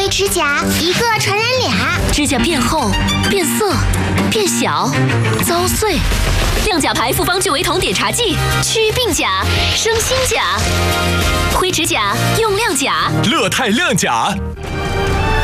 灰指甲一个传染俩， 指甲变厚、变色、变小、遭碎。亮甲牌复方聚维酮碘茶剂，祛病甲、生新甲。灰指甲用亮甲， 乐泰亮甲。